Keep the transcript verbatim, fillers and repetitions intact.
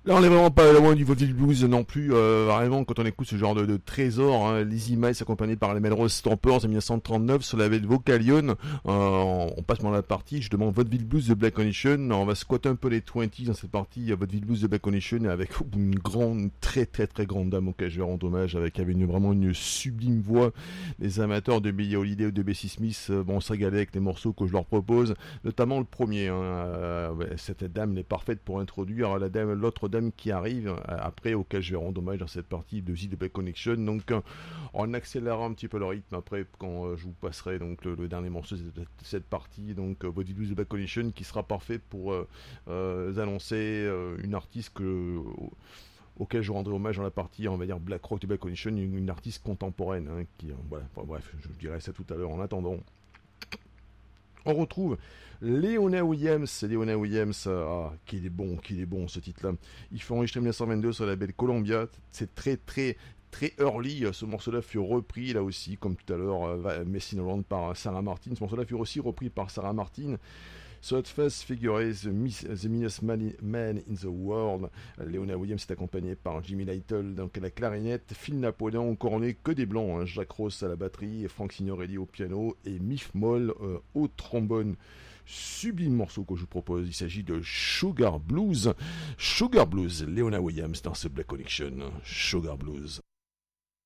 Là, on n'est vraiment pas loin du Vaudeville Blues non plus. Euh, vraiment, quand on écoute ce genre de, de trésor, hein, Lizzie Miles accompagné par les Melrose Stompers en mille neuf cent trente-neuf sur la label Vocalion. Euh, on passe dans la partie, je demande Vaudeville Blues de Black Condition. On va squatter un peu les vingt dans cette partie Vaudeville Blues de Black Condition avec une grande, une très très très grande dame auquel je vais rendre hommage, avec avait une, vraiment une sublime voix. Les amateurs de Billie Holiday ou de Bessie Smith euh, vont se régaler avec les morceaux que je leur propose, notamment le premier. Hein, euh, ouais, cette dame est parfaite pour introduire la dame, l'autre dame qui arrive euh, après, auquel je vais rendre hommage dans cette partie de The Black Connection. Donc euh, on accélérera un petit peu le rythme après quand euh, je vous passerai donc le, le dernier morceau de cette, cette partie, donc euh, Body Blues The Black Connection, qui sera parfait pour euh, euh, annoncer euh, une artiste que euh, auquel je rendrai hommage dans la partie, on va dire, Black Rock de Black Condition, une, une artiste contemporaine, hein, qui, euh, voilà, enfin, bref, je vous dirai ça tout à l'heure. En attendant, on retrouve Leona Williams. Leona Williams, euh, ah, qu'il est bon, qu'il est bon ce titre-là. Il fait enregistrer en mille neuf cent vingt-deux sur la label Columbia. C'est très, très, très early. Ce morceau-là fut repris là aussi, comme tout à l'heure, euh, Messing Around par Sarah Martin. Ce morceau-là fut aussi repris par Sarah Martin. So it first figurait The, Miss, the Meanest Man, Man in the World. Leona Williams est accompagnée par Jimmy Lytle donc à la clarinette, Phil Napoléon au cornet, que des blancs, hein, Jack Ross à la batterie, Frank Signorelli au piano et Miff Moll euh, au trombone. Sublime morceau que je vous propose, il s'agit de Sugar Blues. Sugar Blues, Leona Williams dans ce Black Connection. Sugar Blues.